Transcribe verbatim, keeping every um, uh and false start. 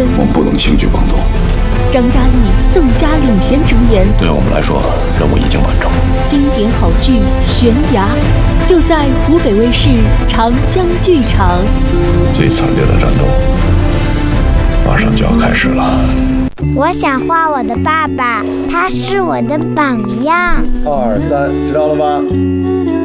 我们不能轻举妄动。 张嘉译、宋佳领衔主演， 对我们来说，任务已经完成。 经典好剧《悬崖》，就在湖北卫视长江剧场。 最惨烈的战斗马上就要开始了。 我想画我的爸爸，他是我的榜样。 二三，知道了吧？